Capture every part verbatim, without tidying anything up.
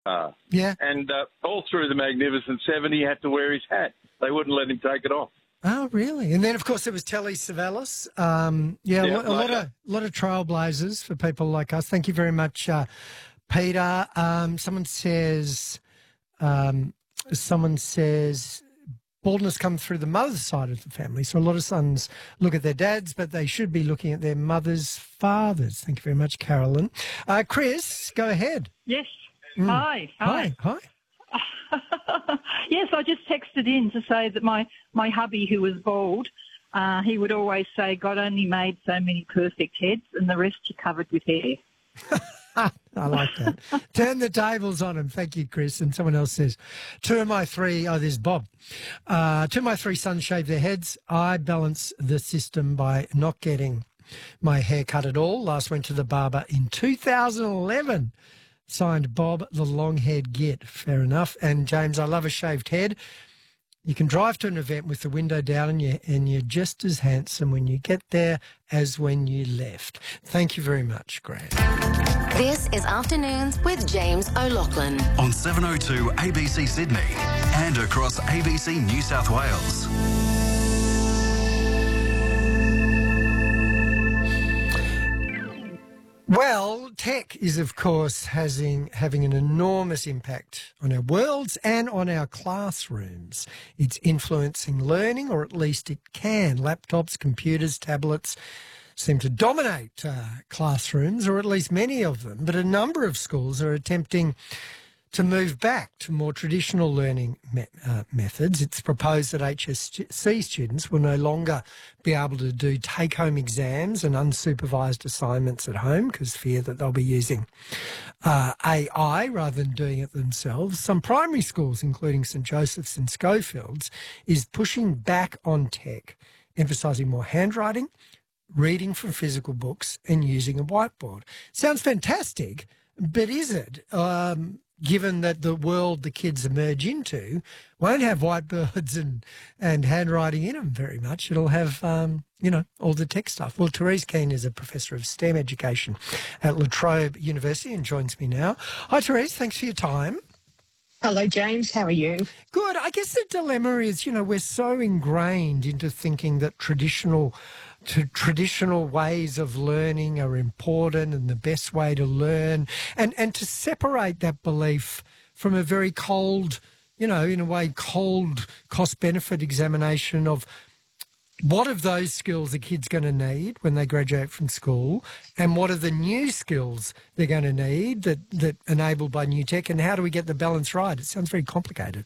car. Yeah. And uh, all through the Magnificent Seven, he had to wear his hat. They wouldn't let him take it off. Oh, really? And then, of course, there was Telly Savalas. Um, yeah, Yeah, a, lo- a lot of lot of trailblazers for people like us. Thank you very much, uh, Peter. Um, someone says, um, someone says, baldness comes through the mother's side of the family. So a lot of sons look at their dads, but they should be looking at their mother's fathers. Thank you very much, Carolyn. Uh, Chris, go ahead. Yes. Mm. Hi. Hi. Hi. Yes, I just texted in to say that my, my hubby, who was bald, uh, he would always say, God only made so many perfect heads and the rest you covered with hair. I like that. Turn the tables on him. Thank you, Chris. And someone else says, two of my three, oh, there's Bob. Uh, two of my three sons shave their heads. I balance the system by not getting my hair cut at all. Last went to the barber in two thousand eleven. Signed Bob, the long-haired git. Fair enough. And James, I love a shaved head. You can drive to an event with the window down and, you, and you're just as handsome when you get there as when you left. Thank you very much, Grant. This is Afternoons with James O'Loughlin. On seven oh two A B C Sydney and across A B C New South Wales. Well, tech is, of course, having, having an enormous impact on our worlds and on our classrooms. It's influencing learning, or at least it can. Laptops, computers, tablets seem to dominate uh, classrooms, or at least many of them. But a number of schools are attempting to move back to more traditional learning me- uh, methods. It's proposed that H S C students will no longer be able to do take-home exams and unsupervised assignments at home because fear that they'll be using uh, A I rather than doing it themselves. Some primary schools, including St Joseph's and Schofields, is pushing back on tech, emphasising more handwriting, reading from physical books and using a whiteboard. Sounds fantastic, but is it? Um, given that the world the kids emerge into won't have whiteboards and, and handwriting in them very much. It'll have, um, you know, all the tech stuff. Well, Therese Keane is a professor of STEM education at La Trobe University and joins me now. Hi, Therese. Thanks for your time. Hello, James. How are you? Good. I guess the dilemma is, you know, we're so ingrained into thinking that traditional to traditional ways of learning are important and the best way to learn, and, and to separate that belief from a very cold, you know, in a way, cold cost-benefit examination of what of those skills are kids going to need when they graduate from school, and what are the new skills they're going to need that, that enabled by new tech, and how do we get the balance right? It sounds very complicated.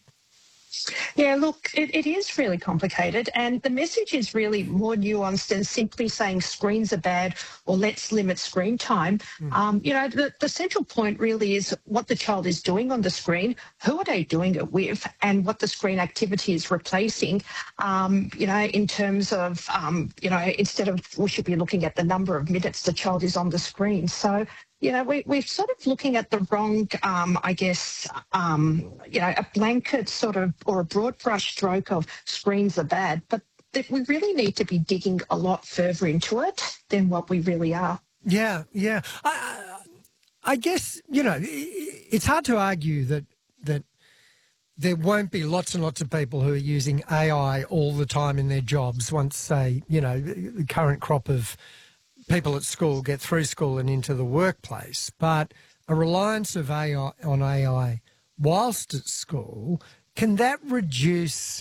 Yeah, look, it, it is really complicated, and the message is really more nuanced than simply saying screens are bad or let's limit screen time. Mm. Um, you know, the, the central point really is what the child is doing on the screen, who are they doing it with, and what the screen activity is replacing, um, you know, in terms of, um, you know, instead of we should be looking at the number of minutes the child is on the screen. So, you know, we, we're sort of looking at the wrong, um, I guess, um, you know, a blanket sort of or a broad brush stroke of screens are bad, but that we really need to be digging a lot further into it than what we really are. Yeah, yeah. I, I guess, you know, it's hard to argue that that there won't be lots and lots of people who are using A I all the time in their jobs once, say, you know, the current crop of people at school get through school and into the workplace. But a reliance of A I on A I whilst at school, can that reduce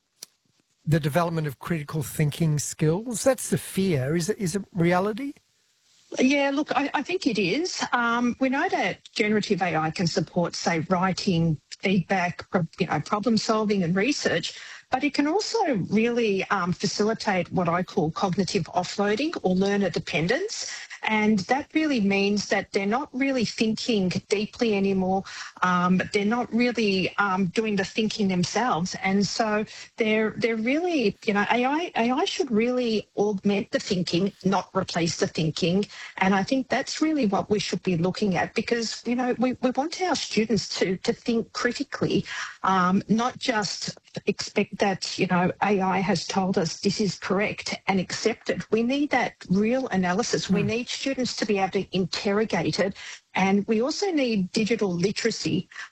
the development of critical thinking skills? That's the fear. Is it, is it reality? Yeah, look, I, I think it is. Um, we know that generative A I can support, say, writing, feedback, you know, problem solving and research, but it can also really um, facilitate what I call cognitive offloading or learner dependence. And that really means that they're not really thinking deeply anymore. Um, they're not really um, doing the thinking themselves. And so they're they're really, you know, A I A I should really augment the thinking, not replace the thinking. And I think that's really what we should be looking at, because, you know, we, we want our students to to think critically, um, not just expect that, you know, A I has told us this is correct and accept it. We need that real analysis. We need students to be able to interrogate it. And we also need digital literacy